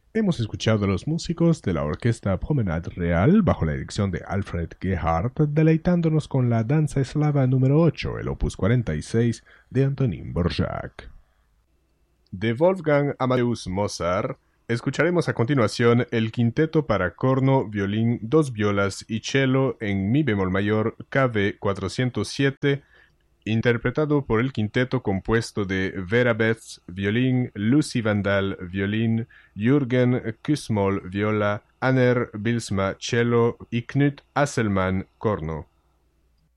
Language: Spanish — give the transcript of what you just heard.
Hemos escuchado a los músicos de la Orquesta Promenade Real bajo la dirección de Alfred Gerhardt, deleitándonos con la Danza Eslava número 8, el opus 46 de Antonín Dvořák. De Wolfgang Amadeus Mozart, escucharemos a continuación el quinteto para corno, violín, dos violas y cello en mi bemol mayor KV 407, interpretado por el quinteto compuesto de Vera Betz, violín, Lucy Vandal, violín, Jürgen Kussmaul, viola, Anner Bilsma, cello y Knut Asselmann, corno.